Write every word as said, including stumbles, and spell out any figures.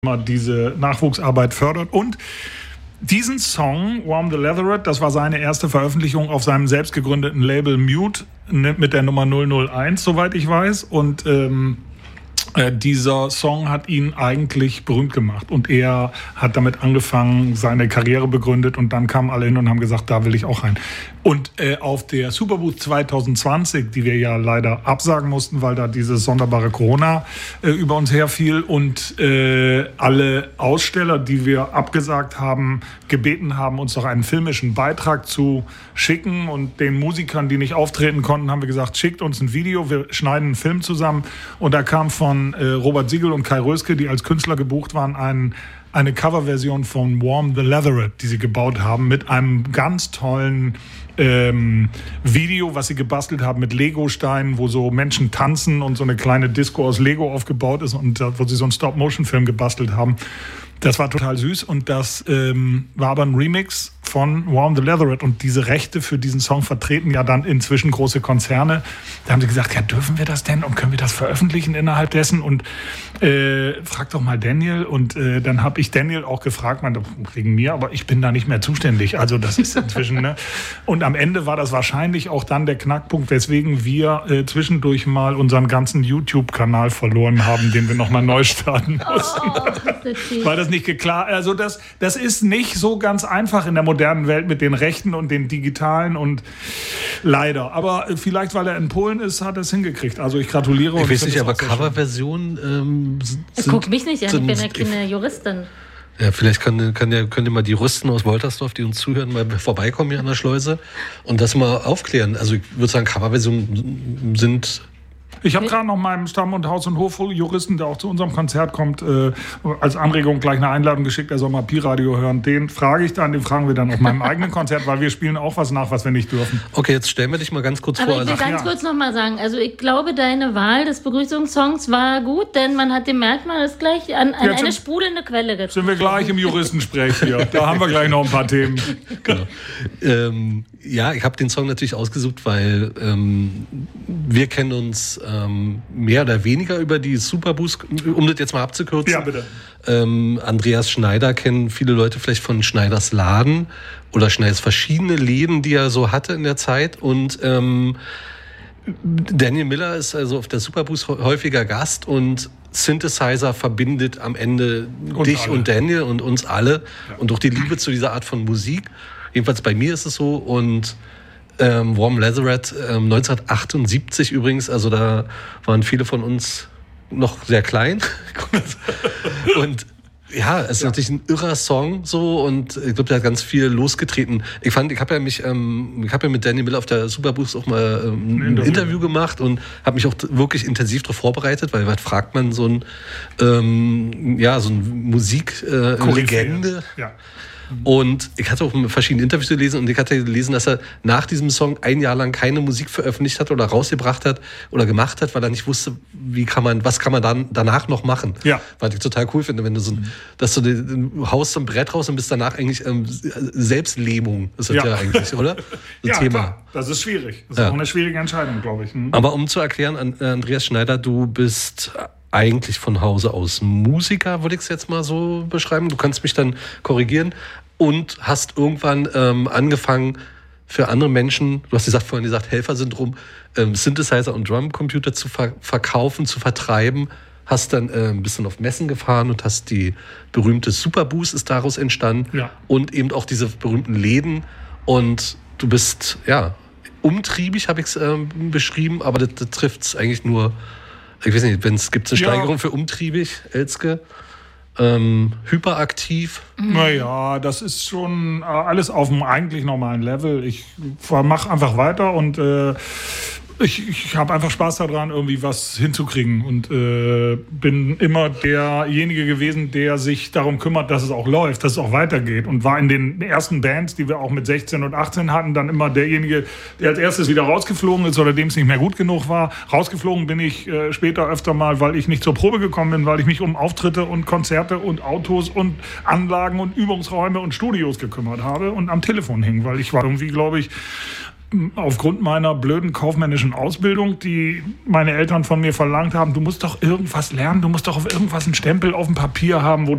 diese Nachwuchsarbeit fördert. Und diesen Song, Warm the Leatherette, das war seine erste Veröffentlichung auf seinem selbst gegründeten Label Mute mit der Nummer null null eins, soweit ich weiß. Und ähm, äh, dieser Song hat ihn eigentlich berühmt gemacht. Und er hat damit angefangen, seine Karriere begründet. Und dann kamen alle hin und haben gesagt, da will ich auch rein. Und äh, auf der Superbooth zwanzig zwanzig, die wir ja leider absagen mussten, weil da dieses sonderbare Corona äh, über uns herfiel und äh, alle Aussteller, die wir abgesagt haben, gebeten haben, uns doch einen filmischen Beitrag zu schicken. Und den Musikern, die nicht auftreten konnten, haben wir gesagt, schickt uns ein Video, wir schneiden einen Film zusammen. Und da kam von äh, Robert Siegel und Kai Röske, die als Künstler gebucht waren, ein eine Coverversion von Warm the Leatherette, die sie gebaut haben, mit einem ganz tollen ähm, Video, was sie gebastelt haben mit Lego-Steinen, wo so Menschen tanzen und so eine kleine Disco aus Lego aufgebaut ist und wo sie so einen Stop-Motion-Film gebastelt haben. Das war total süß und das ähm, war aber ein Remix von Warm the Leatherette und diese Rechte für diesen Song vertreten ja dann inzwischen große Konzerne. Da haben sie gesagt, ja, dürfen wir das denn und können wir das veröffentlichen innerhalb dessen? Und äh, frag doch mal Daniel. Und äh, dann habe ich Daniel auch gefragt, man, wegen mir, aber ich bin da nicht mehr zuständig. Also das ist inzwischen, ne? Und am Ende war das wahrscheinlich auch dann der Knackpunkt, weswegen wir äh, zwischendurch mal unseren ganzen YouTube-Kanal verloren haben, den wir nochmal neu starten mussten. Oh, das Weil das nicht geklappt. Also das, das ist nicht so ganz einfach in der modernen Welt mit den Rechten und den digitalen und leider. Aber vielleicht, weil er in Polen ist, hat er es hingekriegt. Also ich gratuliere. Ich weiß nicht, aber Coverversionen ähm, sind... Guck mich nicht an, ich bin ja keine Juristin. Ja, vielleicht kann, kann ja, können ja mal die Rüsten aus Woltersdorf, die uns zuhören, mal vorbeikommen hier an der Schleuse und das mal aufklären. Also ich würde sagen, Coverversionen sind... Ich habe gerade noch meinem Stamm- und Haus- und Hof-Juristen, der auch zu unserem Konzert kommt, äh, als Anregung gleich eine Einladung geschickt, er soll mal Pi-Radio hören. Den frage ich dann, den fragen wir dann auf meinem eigenen Konzert, weil wir spielen auch was nach, was wir nicht dürfen. Okay, jetzt stellen wir dich mal ganz kurz Aber vor. ich will also, ganz ja. kurz noch mal sagen, also ich glaube, deine Wahl des Begrüßungssongs war gut, denn man hat gemerkt, man ist gleich an, an eine sprudelnde Quelle getroffen. Sind wir gleich im Juristensprech hier. Da haben wir gleich noch ein paar Themen. Genau. ähm, ja, ich habe den Song natürlich ausgesucht, weil ähm, wir kennen uns ähm, mehr oder weniger über die Superboost, um das jetzt mal abzukürzen. Ja, bitte. Ähm, Andreas Schneider kennen viele Leute vielleicht von Schneiders Laden oder Schneiders verschiedene Läden, die er so hatte in der Zeit. Und ähm, Daniel Miller ist also auf der Superboost häufiger Gast und Synthesizer verbindet am Ende und dich alle. und Daniel und uns alle ja. und auch die Liebe zu dieser Art von Musik. Jedenfalls bei mir ist es so und ähm, Warm Leatherette ähm, neunzehnhundertachtundsiebzig übrigens, also da waren viele von uns noch sehr klein und ja, es ist ja. natürlich ein irrer Song so und ich glaube, der hat ganz viel losgetreten. Ich fand, ich habe ja mich, ähm, ich habe ja mit Daniel Miller auf der Superboost auch mal ähm, ein Interview, Interview gemacht und habe mich auch wirklich intensiv darauf vorbereitet, weil was fragt man so ein, ähm, ja, so ein Musiklegende. Äh, ja. Und ich hatte auch verschiedene Interviews gelesen und ich hatte gelesen, dass er nach diesem Song ein Jahr lang keine Musik veröffentlicht hat oder rausgebracht hat oder gemacht hat, weil er nicht wusste, wie kann man, was kann man dann danach noch machen. Ja. Was ich total cool finde, wenn du so, dass du, du haust so ein Brett raus und bist danach eigentlich ähm, Selbstlähmung. Ist das ja, ja eigentlich, oder? So ja, Thema. Klar. Das ist schwierig. Das ist ja. auch eine schwierige Entscheidung, glaube ich. Hm? Aber um zu erklären, Andreas Schneider, du bist eigentlich von Hause aus Musiker, würde ich es jetzt mal so beschreiben. Du kannst mich dann korrigieren. Und hast irgendwann ähm, angefangen, für andere Menschen, du hast gesagt, vorhin gesagt, Helfersyndrom, ähm, Synthesizer und Drumcomputer zu ver- verkaufen, zu vertreiben. Hast dann äh, ein bisschen auf Messen gefahren und hast die berühmte Superboost ist daraus entstanden. Ja. Und eben auch diese berühmten Läden. Und du bist, ja, umtriebig, habe ich es ähm, beschrieben, aber das, das trifft es eigentlich nur, ich weiß nicht, wenn es gibt eine Steigerung ja. für umtriebig, Elske. Ähm, hyperaktiv. Naja, das ist schon alles auf dem eigentlich normalen Level. Ich mache einfach weiter und äh, ich, ich habe einfach Spaß daran, irgendwie was hinzukriegen und äh, bin immer derjenige gewesen, der sich darum kümmert, dass es auch läuft, dass es auch weitergeht und war in den ersten Bands, die wir auch mit sechzehn und achtzehn hatten, dann immer derjenige, der als erstes wieder rausgeflogen ist oder dem es nicht mehr gut genug war. Rausgeflogen bin ich äh, später öfter mal, weil ich nicht zur Probe gekommen bin, weil ich mich um Auftritte und Konzerte und Autos und Anlagen und Übungsräume und Studios gekümmert habe und am Telefon hing, weil ich war irgendwie, glaube ich, aufgrund meiner blöden kaufmännischen Ausbildung, die meine Eltern von mir verlangt haben, du musst doch irgendwas lernen, du musst doch auf irgendwas einen Stempel auf dem Papier haben, wo